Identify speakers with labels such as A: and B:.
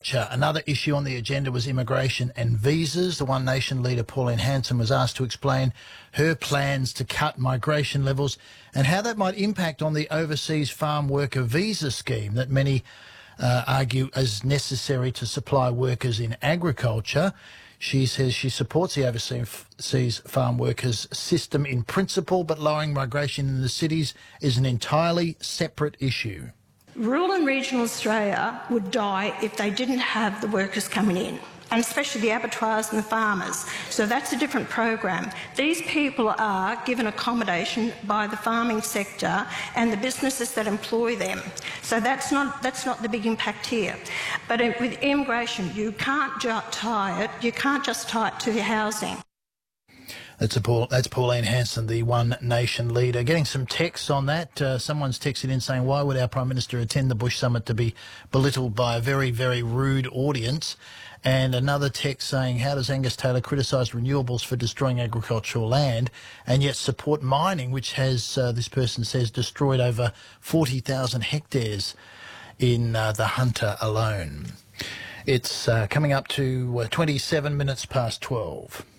A: agriculture. Another issue on the agenda was immigration and visas. The One Nation leader Pauline Hanson was asked to explain her plans to cut migration levels and how that might impact on the overseas farm worker visa scheme that many argue is necessary to supply workers in agriculture. She says she supports the overseas farm workers system in principle, but lowering migration in the cities is an entirely separate issue.
B: Rural and regional Australia would die if they didn't have the workers coming in, and especially the abattoirs and the farmers. So that's a different program. These people are given accommodation by the farming sector and the businesses that employ them. So that's not the big impact here. But with immigration, you can't just tie it to the housing.
A: That's Pauline Hanson, the One Nation leader. Getting some texts on that. Someone's texted in saying, why would our Prime Minister attend the Bush Summit to be belittled by a very, very rude audience? And another text saying, how does Angus Taylor criticise renewables for destroying agricultural land and yet support mining, which has, this person says, destroyed over 40,000 hectares in the Hunter alone? It's coming up to 27 minutes past 12.